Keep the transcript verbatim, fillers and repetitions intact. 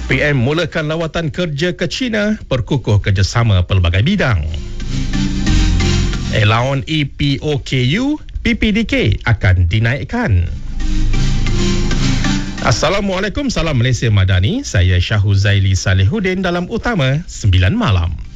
P M mulakan lawatan kerja ke China, perkukuh kerjasama pelbagai bidang. Allowance E P O K U, P P D K akan dinaikkan. Assalamualaikum, salam Malaysia Madani. Saya Syahuzaili Salihuddin dalam Utama sembilan Malam.